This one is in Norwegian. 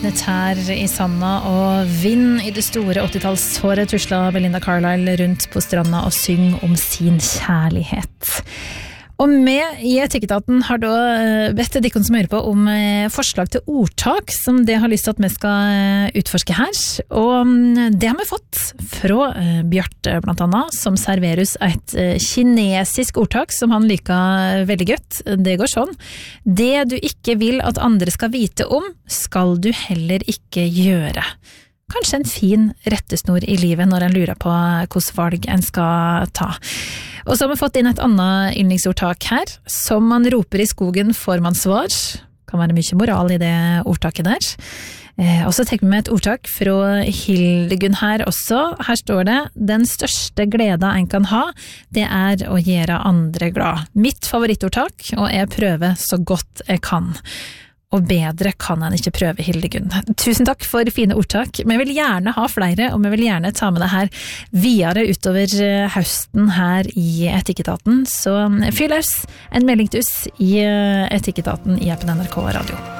egne tær I sanda og vind I det store 80-tallshåret tusla Belinda Carlisle rundt på stranda og syng om sin kjærlighet. Og med I Etikketaten har da bedt de som hører på om forslag til ordtak som det har lyst til at vi skal utforske her. Og det har vi fått fra Bjarte blant annet, som serveres et kinesisk ordtak som han liker veldig godt. Det går sånn. Det du ikke vil at andre skal vite om, skal du heller ikke gjøre. Kanskje en fin rettesnor I livet når en lurer på hvilke valg en skal ta. Og så har vi fått inn et annet yndlingsordtak her. Som man roper I skogen får man svar. Kan være mye moral I det ordtaket der. Og så tenker vi med et ordtak fra Hildegunn her også. Her står det, den største gleda en kan ha, det å gjøre andre glad. Mitt favorittordtak, og jeg prøver så godt jeg kan. Og bedre kan han ikke prøve, Hildegunn. Tusen takk for fine ordtak. Vi vil gjerne ha flere, og vi vil gjerne ta med det her videre utover høsten her I Etikketaten. Så fyll oss en melding til oss I Etikketaten I appen NRK Radio.